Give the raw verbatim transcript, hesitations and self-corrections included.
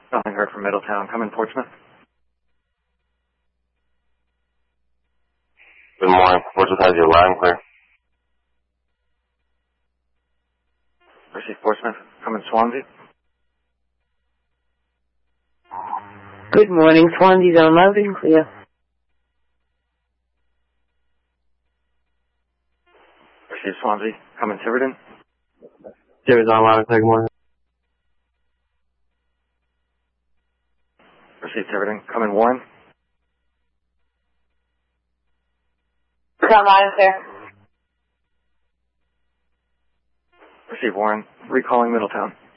Nothing heard from Middletown. Come in, Portsmouth. Good morning. Portsmouth has your line clear. Receive Portsmouth. Come in, Swansea. Good morning. Swansea's on loud and clear. Receive Swansea. Come in, Tiverton. Tiverton's on loud and clear. Good morning. Receive Tiverton. Come in, Warren. Come on, sir. Receive Warren. Recalling Middletown.